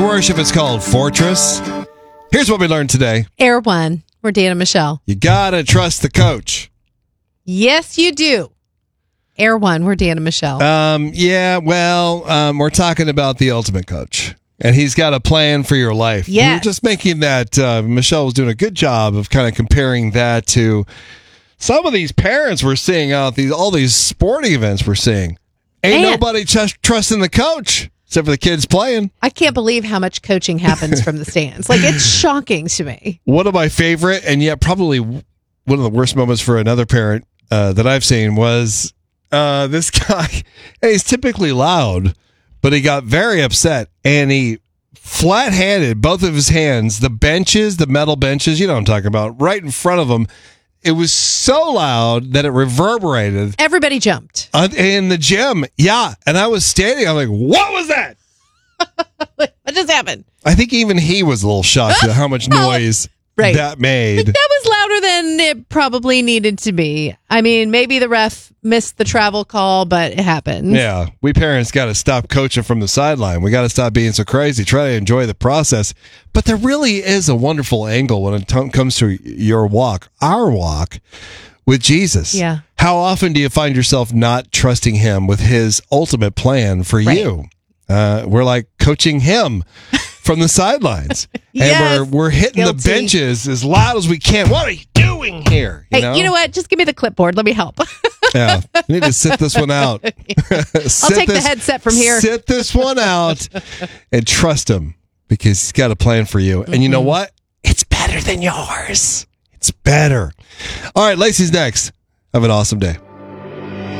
worship. It's called Fortress. Here's what we learned today. Air One. We're Dan and Michelle. You gotta trust the coach. Yes, you do. Air One. We're Dan and Michelle. We're talking about the ultimate coach. And he's got a plan for your life. Yes. We were just making that, Michelle was doing a good job of kind of comparing that to some of these parents we're seeing out, all these sporting events we're seeing. Ain't nobody trusting the coach, except for the kids playing. I can't believe how much coaching happens from the stands. Like, it's shocking to me. One of my favorite, and yet probably one of the worst moments for another parent that I've seen was this guy. And he's typically loud, but he got very upset, and he flat-handed both of his hands, the benches, the metal benches, you know what I'm talking about, right in front of him. It was so loud that it reverberated. Everybody jumped. In the gym, yeah. And I was standing, I'm like, what was that? What just happened? I think even he was a little shocked at how much noise that made. That was louder than it probably needed to be. I mean, maybe the ref missed the travel call, but it happened. Yeah, we parents got to stop coaching from the sideline. We got to stop being so crazy. Try to enjoy the process. But there really is a wonderful angle when it comes to our walk with Jesus. Yeah. How often do you find yourself not trusting him with his ultimate plan for you? We're like coaching him from the sidelines. Yes. And we're hitting the benches as loud as we can. What are you doing here? You know what? Just give me the clipboard. Let me help. Yeah. You need to sit this one out. I'll take the headset from here. Sit this one out and trust him because he's got a plan for you. And you know what? It's better than yours. It's better. All right, Lacey's next. Have an awesome day.